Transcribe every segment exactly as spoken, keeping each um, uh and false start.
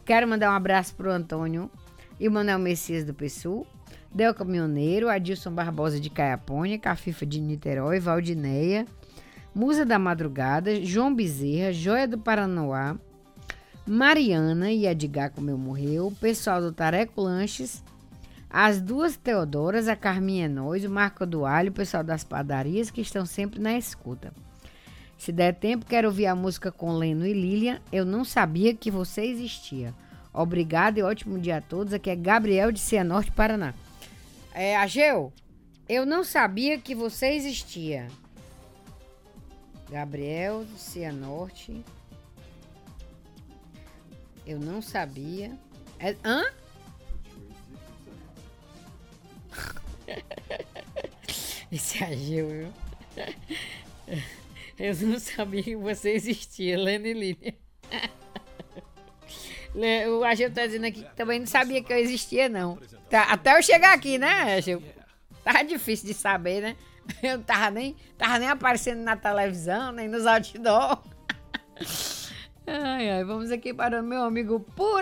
Quero mandar um abraço pro Antônio e o Manuel Messias do Pessul, Del Caminhoneiro, Adilson Barbosa de Caiapônia, Cafifa de Niterói, Valdineia, Musa da Madrugada, João Bezerra, Joia do Paranoá, Mariana e Edgar Comeu Morreu, o pessoal do Tareco Lanches, as duas Teodoras, a Carminha Nós, o Marco do Alho, o pessoal das padarias que estão sempre na escuta. Se der tempo, quero ouvir a música com Leno e Lilian. Eu não sabia que você existia. Obrigada e ótimo dia a todos. Aqui é Gabriel de Cianorte, Paraná. É, Ageu, eu não sabia que você existia. Gabriel de Cianorte. Eu não sabia. É, hã? Esse Ageu, viu? Eu não sabia que você existia, Lena e Lilian. O Ageu tá dizendo aqui que também não sabia que eu existia, não. Tá, até eu chegar aqui, né, Ageu? Tava difícil de saber, né? Eu não tava nem, tava nem aparecendo na televisão, nem nos outdoor. Ai, ai, vamos aqui para o meu amigo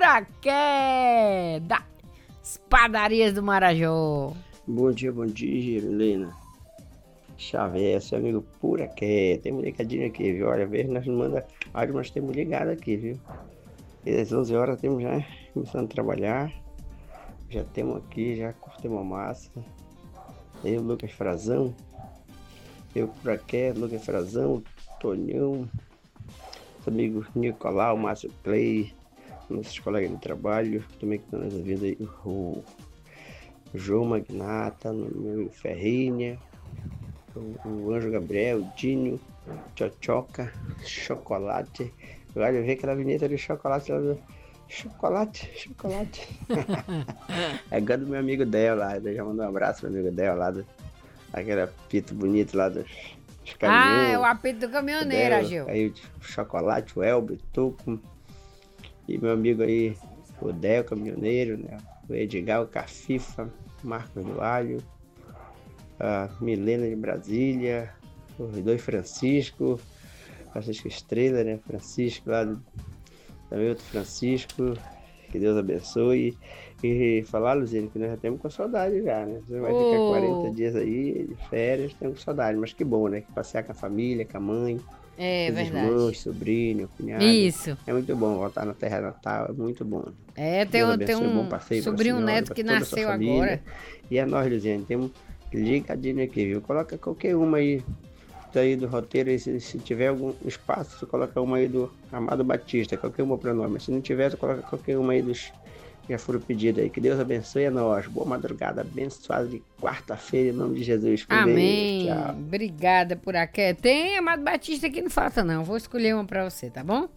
Puraqué, das padarias do Marajó. Bom dia, bom dia, Helena. Xavier, seu amigo Puraqué. Tem ligadinho aqui, viu? Olha, veja, nós não manda áudio, mas temos ligado aqui, viu? E às onze horas temos já começando a trabalhar. Já temos aqui, já cortamos a massa. Eu, Lucas Frazão. Eu, Puraqué, Lucas Frazão, Tonhão. Amigos Nicolau, Márcio Clay, nossos colegas de trabalho, também que estão nos ouvindo aí, o João Magnata, o Ferrinha, o, o Anjo Gabriel, o Dinho, Tchotchoca, Chocolate. Olha, vê aquela vinheta de chocolate lá do... Chocolate, chocolate. É igual do meu amigo Del lá, eu já mandou um abraço pro meu amigo Del lá, do... aquele apito bonito lá dos... Ah, é o apito do caminhoneiro, Ageu. Aí o Chocolate, o Elber, o Tuco. E meu amigo aí, o Del, caminhoneiro, né? O Edgar, o Cafifa, Marcos do Alho, a Milena de Brasília, os dois Francisco, Francisco Estrela, né? Francisco lá, do... também outro Francisco. Que Deus abençoe. E falar, Luziane, que nós já temos com saudade já, né? Você vai ficar Oh. quarenta dias aí de férias, temos com saudade. Mas que bom, né? Que passear com a família, com a mãe, É com os verdade. irmãos, sobrinho, cunhado. Isso. É muito bom voltar na terra natal, é muito bom. É, tem, Deus um- tem abençoe, bom um passeio pra sobrinho senhora, neto pra que toda a sua nasceu família. agora. E a nós, Luziane, temos ligadinho aqui, viu? Coloca qualquer uma aí, daí do roteiro, aí, se, se tiver algum espaço, você coloca uma aí do Amado Batista, qualquer uma pra nós. Mas se não tiver, você coloca qualquer uma aí dos que já foram pedidos aí. Que Deus abençoe a nós. Boa madrugada, abençoada de quarta-feira, em nome de Jesus. Com Amém. Deus, tchau. Obrigada por aqui. Tem Amado Batista aqui, não falta não. Vou escolher uma pra você, tá bom?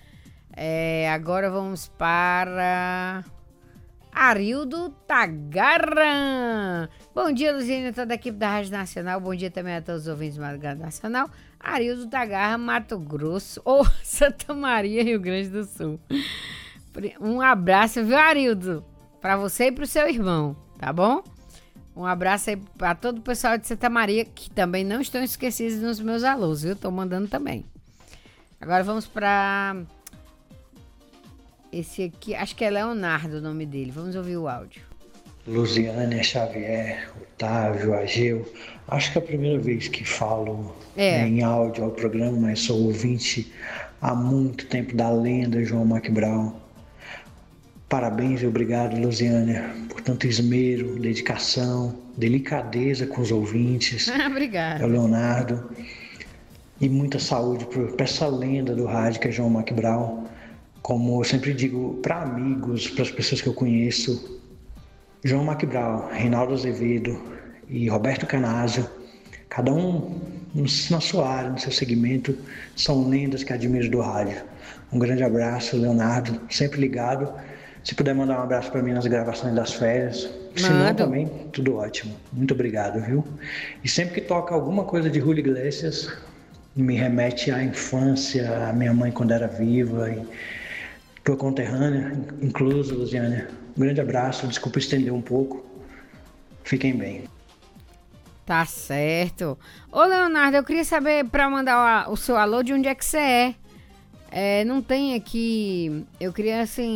É, agora vamos para Arildo Tagarran. Bom dia, Luziane, toda a equipe da Rádio Nacional. Bom dia também a todos os ouvintes do Madrugada Nacional. Arildo Tagarran, Mato Grosso, ou Santa Maria, Rio Grande do Sul. Um abraço, viu, Arildo? Pra você e pro seu irmão, tá bom? Um abraço aí pra todo o pessoal de Santa Maria, que também não estão esquecidos nos meus alôs, viu? Tô mandando também. Agora vamos pra... esse aqui, acho que é Leonardo o nome dele. Vamos ouvir o áudio. Luziane, Xavier, Otávio, Ageu. Acho que é a primeira vez que falo É. em áudio ao programa, mas sou ouvinte há muito tempo da lenda João McBrown. Parabéns e obrigado, Luziane, por tanto esmero, dedicação, delicadeza com os ouvintes. Obrigada. É o Leonardo. E muita saúde para essa lenda do rádio que é João McBrown. Como eu sempre digo para amigos, para as pessoas que eu conheço, João McBrown, Reinaldo Azevedo e Roberto Canásio, cada um na sua área, no seu segmento, são lendas que admiro do rádio. Um grande abraço, Leonardo, sempre ligado. Se puder mandar um abraço para mim nas gravações das férias, se não também, tudo ótimo. Muito obrigado, viu? E sempre que toca alguma coisa de Julio Iglesias, me remete à infância, à minha mãe quando era viva, e tua conterrânea, incluso, Luziane. Um grande abraço, desculpa estender um pouco. Fiquem bem. Tá certo. Ô, Leonardo, eu queria saber, para mandar o, o seu alô, de onde é que você é. É, não tem aqui... Eu queria, assim...